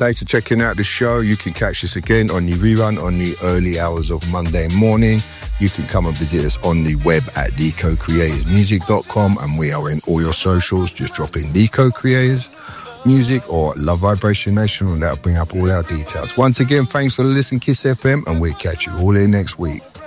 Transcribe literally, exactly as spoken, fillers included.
Thanks for checking out the show. You can catch us again on the rerun on the early hours of Monday morning. You can come and visit us on the web at the co creators music dot com, and we are in all your socials. Just drop in The Co-Creators Music or Love Vibration Nation, and that'll bring up all our details. Once again, thanks for listening, Kiss F M, and we'll catch you all here next week.